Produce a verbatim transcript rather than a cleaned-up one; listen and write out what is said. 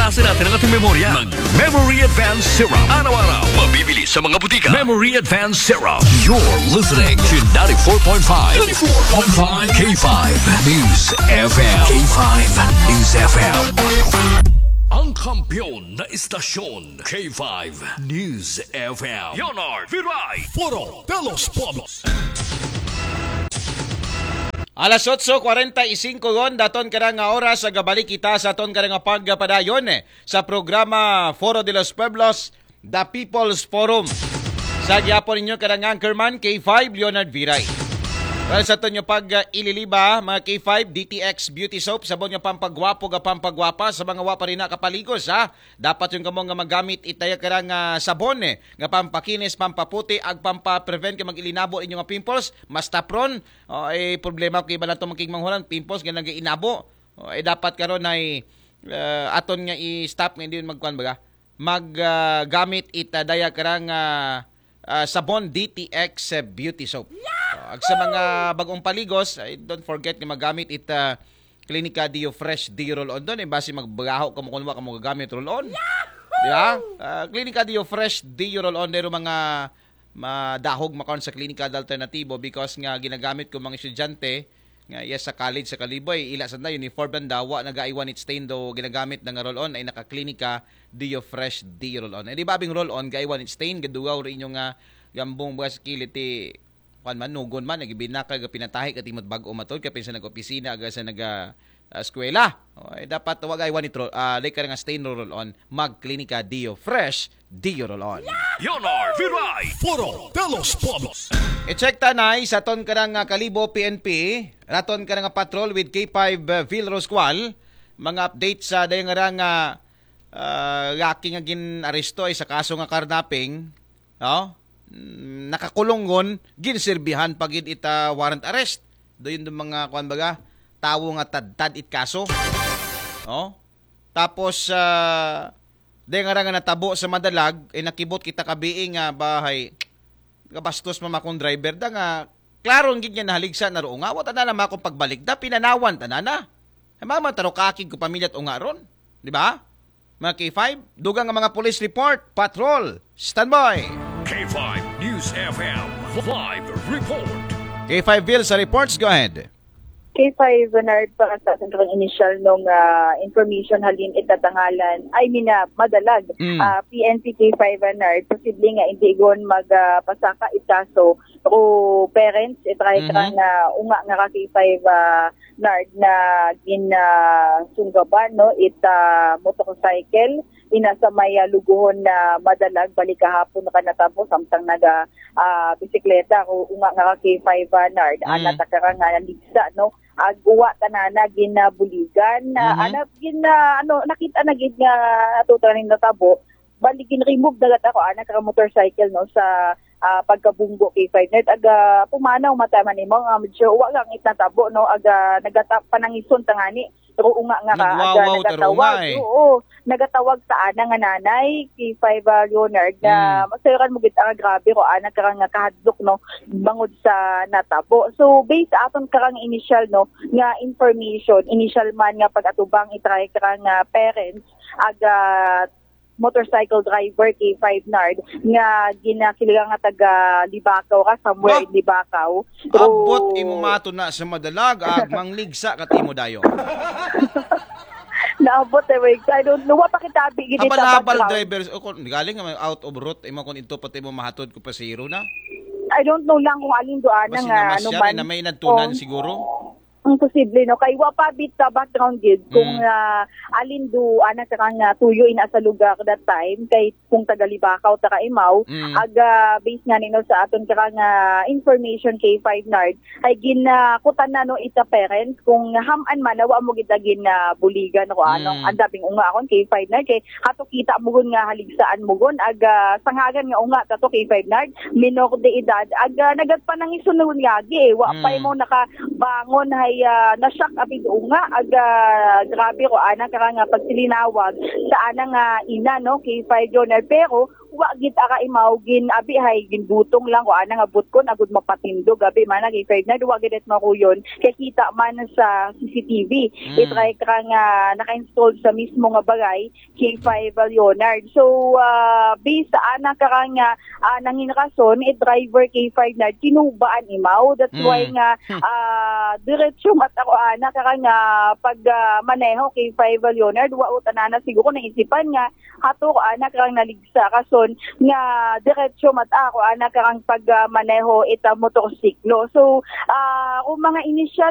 Palakasin natin ang ating memorya. Mag-Memory Advance Syrup. Araw-araw, mabibili sa mga butika. Memory Advance Syrup. You're listening to ninety-four point five. ninety-four point five K five News F M. K five News F M. Ang kampiyon na istasyon, K five News F M. Leonard Viray. Foro de los Pueblos. Alas eight forty-five gon, daton kada nga oras sa gabalik kita sa aton kada nga pagpadayon eh, sa programa Foro de los Pueblos, The People's Forum. Sa gyapon ninyo kada nga anchorman K five Leonard Viray. Para sa aton yung pag-ililiba, mga K five, D T X Beauty Soap, sabon nga pampagwapo ga pampagwapa sa mga wapa rin na kapaligos, ha? Dapat yung kamong nga magamit itaya ka nga sabon, eh, nga pampakinis, pampaputi, ag pampaprevent ka mag-ilinabo inyo nga pimples, mas tapron, o, eh, problema ko iba na ito magking manghulan, pimples, ganang inabo, o, eh, dapat karon ay uh, aton nga i-stop, nga hindi yun magkuhan baga, maggamit uh, itadaya ka nga uh, sabon D T X uh, Beauty Soap. Ag sa mga bagong paligos, ay don't forget na magamit it uh, Clinica Dio Fresh Dio Roll-On doon. Eh, basi magbaho ka mo kung ka mo gagamit roll-on. Di ba? Uh, Clinica Dio Fresh Dio Roll-On. Dero mga madahog makaon sa Clinica Alternativo because nga ginagamit ko mga estudyante nga yes sa college sa Kaliboy. Ila sa na uniform banda, wa nagaiwan it stain do ginagamit na nga roll-on ay naka-Clinica Dio Fresh Dio Roll-On. Eh, di ba bing roll-on, gaiwan it stain, gadugaw rin yung nga gambong mga skility kan man nugon man nagibinaka ga pinatahi ka timot bag-o matod kapin sa nag-opisina aga sa naga uh, eskwela. Okay, dapat wag ay wanit uh, like ka nga stain roll on mag Clinica Dio Fresh Dio Roll On. Leonard Viray. Foro de los Pueblos. I-check tanay sa ton ka nga Kalibo P N P, raton ka nga patrol with K five uh, Vil Roscual, mga update sa dayon nga nga uh, laki nga gin-aresto ay sa kaso nga karnaping, no? Nakakulongon ginsirbihan pagid ita warrant arrest doon yung mga kuan baga tawo nga tad-tad it kaso, oh tapos uh, de nga nga natabo sa Madalag ay eh, nakibot kita kabiing nga bahay kabastos mamakong driver da nga klaro gid nga nahaligsa na ro nga wa tanan na makong pagbalik da pinanawan tanan na ay mama taro kakig ko pamilyat unga ron, di ba mga K five dugang nga mga police report patrol standby. K five News F M live report. K five Bill sa reports, go ahead. K five Bernard para sa ating initial nung uh, information halin itatangalan ay mina Madalag mm. uh, P N P K five Bernard posible nga hindi gon magpasaka uh, itaso o parents itry mm-hmm. nga uh, unga nga ka K five uh, Nard na gin uh, sunggaban no it uh, motorcycle ina sa may uh, luguhon na Madalag balik kahapon na kanatabo samtang naga uh, bisikleta ko unga nga K five uh, Nard mm. ana ta nga ligsa no agwa tanana ginabuligan na mm-hmm. ana gin uh, ano nakita na gid nga total ning natabo balik gin remove dagat ako ana ka motorcycle no sa uh, pagkabunggo K five net aga pumanaw mata man nimo nga medyo wa lang itatabo no aga nagatap panangison tangani pero unga nga ka aga nagatawag eh. Oo nagatawag sa ana nga nanay K five uh, Leonard na mm. masayaran mo gid ang grabe ro ana karang nga kahadlok no bangod sa natabo so based aton karang initial no nga information initial man nga pag-atubang itry karang uh, parents aga motorcycle driver K five Nard nga ginakiliga nga taga Libakaw ka somewhere in Libakaw. So, abot imo mato na sa Madalag ag mangligsa kat imo dayo. Naabot eh wait. I don't know what pakitabi gid ita. Habal drivers o kun galing nga out of route imo kun ito pati mo mahatod ko pa zero na. I don't know lang kung alin doan nga ano man na may nagtunan oh. siguro. Ang posible no kay wa pa bit sa background gid kung mm. uh, alin do ana sa kang tuyo ina sa lugar that time kay kung taga Libakaw ta Imaw mm. aga base nga nino sa aton karang uh, information K five Nard ay ginakutan na no ita parents kung haman man wa mo gid gin uh, buligan ko mm. anong andabing unga akon K five Nard kay hato kita mo gon nga haligsaan mo gon aga sangagan nga unga kato K five Nard minor de edad aga nagat pa nang isunod nga gi wa mm. pa mo nakabangon hay uh, nasyak apid unga aga grabe ko ana karang pagsilinawag sa ana nga ina no K five Joner pero wa gid aka imawgin abi hay ginbutong lang ko ana nga butkon agud mapatindog abi man K five na wa gid et makuyon kay kita man sa C C T V. Mm. I-try ka nga naka-install sa mismo nga bagay K five Leonard. So uh, based sa ana ka nga uh, nangin rason i driver K five na kinubaan imaw. That's mm. why nga uh, diretso mat ako ana ka nga pag uh, maneho K five Leonard wa utanana siguro naisipan nga hato ko ana ka naligsa kason nga diretso mat ako ana ka pag uh, maneho ita motorsiklo. So uh, kung mga initial